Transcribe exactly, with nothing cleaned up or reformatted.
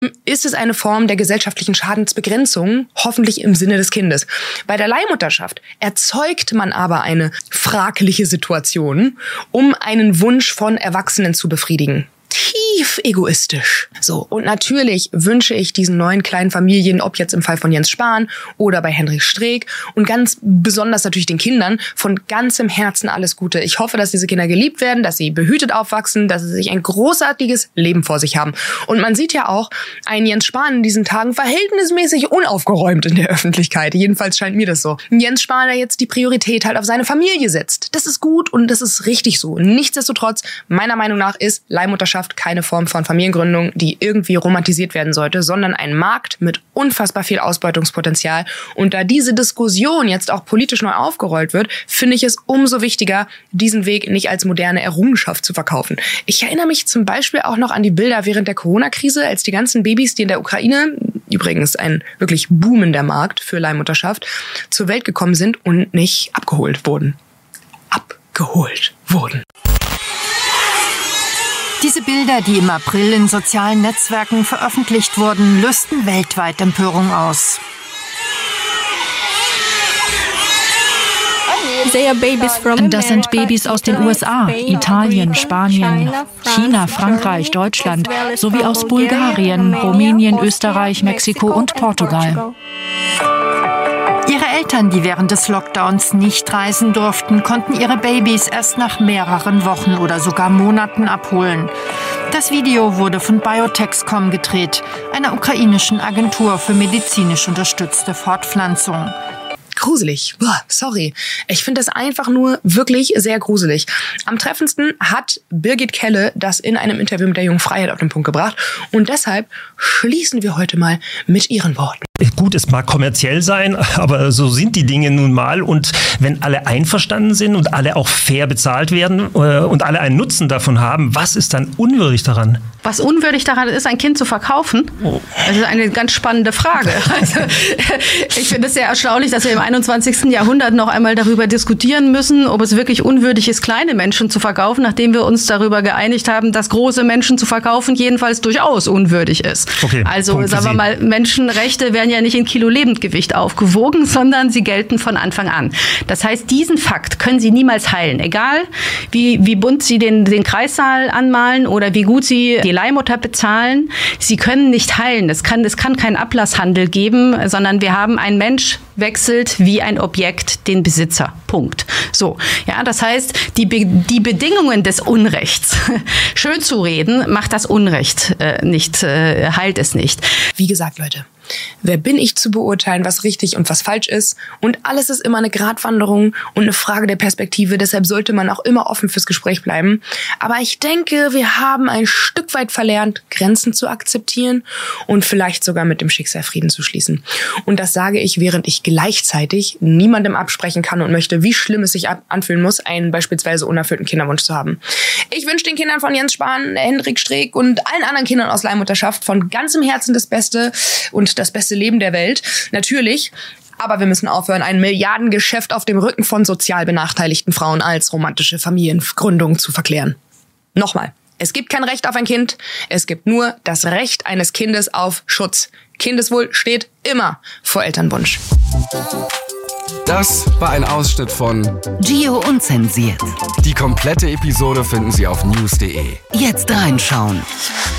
ist es eine Form der gesellschaftlichen Schadensbegrenzung, hoffentlich im Sinne des Kindes. Bei der Leihmutterschaft erzeugt man aber eine fragliche Situation, um einen Wunsch von Erwachsenen zu befriedigen. Tief egoistisch. So, und natürlich wünsche ich diesen neuen kleinen Familien, ob jetzt im Fall von Jens Spahn oder bei Hendrik Streeck und ganz besonders natürlich den Kindern, von ganzem Herzen alles Gute. Ich hoffe, dass diese Kinder geliebt werden, dass sie behütet aufwachsen, dass sie sich ein großartiges Leben vor sich haben. Und man sieht ja auch einen Jens Spahn in diesen Tagen verhältnismäßig unaufgeräumt in der Öffentlichkeit. Jedenfalls scheint mir das so. Jens Spahn, der jetzt die Priorität halt auf seine Familie setzt. Das ist gut und das ist richtig so. Nichtsdestotrotz, meiner Meinung nach ist Leihmutterschaft keine Form von Familiengründung, die irgendwie romantisiert werden sollte, sondern ein Markt mit unfassbar viel Ausbeutungspotenzial. Und da diese Diskussion jetzt auch politisch neu aufgerollt wird, finde ich es umso wichtiger, diesen Weg nicht als moderne Errungenschaft zu verkaufen. Ich erinnere mich zum Beispiel auch noch an die Bilder während der Corona-Krise, als die ganzen Babys, die in der Ukraine, übrigens ein wirklich boomender Markt für Leihmutterschaft, zur Welt gekommen sind und nicht abgeholt wurden. Abgeholt wurden. Diese Bilder, die im April in sozialen Netzwerken veröffentlicht wurden, lösten weltweit Empörung aus. Das sind Babys aus den U S A, Italien, Spanien, China, Frankreich, Deutschland, sowie aus Bulgarien, Rumänien, Österreich, Mexiko und Portugal. Ihre Eltern, die während des Lockdowns nicht reisen durften, konnten ihre Babys erst nach mehreren Wochen oder sogar Monaten abholen. Das Video wurde von Biotexcom gedreht, einer ukrainischen Agentur für medizinisch unterstützte Fortpflanzung. Gruselig. Boah, sorry. Ich finde das einfach nur wirklich sehr gruselig. Am treffendsten hat Birgit Kelle das in einem Interview mit der Jungen Freiheit auf den Punkt gebracht. Und deshalb schließen wir heute mal mit ihren Worten. Gut, es mag kommerziell sein, aber so sind die Dinge nun mal. Und wenn alle einverstanden sind und alle auch fair bezahlt werden äh, und alle einen Nutzen davon haben, was ist dann unwürdig daran? Was unwürdig daran ist, ein Kind zu verkaufen? Oh. Das ist eine ganz spannende Frage. Also, ich finde es sehr erstaunlich, dass wir im einundzwanzigsten Jahrhundert noch einmal darüber diskutieren müssen, ob es wirklich unwürdig ist, kleine Menschen zu verkaufen, nachdem wir uns darüber geeinigt haben, dass große Menschen zu verkaufen jedenfalls durchaus unwürdig ist. Okay, also Punkt sagen wir mal, Menschenrechte werden ja nicht in Kilo Lebendgewicht aufgewogen, sondern sie gelten von Anfang an. Das heißt, diesen Fakt können Sie niemals heilen. Egal, wie, wie bunt Sie den, den Kreissaal anmalen oder wie gut Sie die Leihmutter bezahlen. Sie können nicht heilen. Es kann, es kann keinen Ablasshandel geben, sondern wir haben, ein Mensch wechselt wie ein Objekt den Besitzer. Punkt. So, ja, das heißt, die, Be- die Bedingungen des Unrechts schön zu reden, macht das Unrecht äh, nicht, äh, heilt es nicht. Wie gesagt, Leute, wer bin ich zu beurteilen, was richtig und was falsch ist? Und alles ist immer eine Gratwanderung und eine Frage der Perspektive. Deshalb sollte man auch immer offen fürs Gespräch bleiben. Aber ich denke, wir haben ein Stück weit verlernt, Grenzen zu akzeptieren und vielleicht sogar mit dem Schicksal Frieden zu schließen. Und das sage ich, während ich gleichzeitig niemandem absprechen kann und möchte, wie schlimm es sich anfühlen muss, einen beispielsweise unerfüllten Kinderwunsch zu haben. Ich wünsche den Kindern von Jens Spahn, Hendrik Streeck und allen anderen Kindern aus Leihmutterschaft von ganzem Herzen das Beste und das beste Leben der Welt. Natürlich. Aber wir müssen aufhören, ein Milliardengeschäft auf dem Rücken von sozial benachteiligten Frauen als romantische Familiengründung zu verklären. Nochmal. Es gibt kein Recht auf ein Kind. Es gibt nur das Recht eines Kindes auf Schutz. Kindeswohl steht immer vor Elternwunsch. Das war ein Ausschnitt von Gio Unzensiert. Die komplette Episode finden Sie auf news punkt de. Jetzt reinschauen.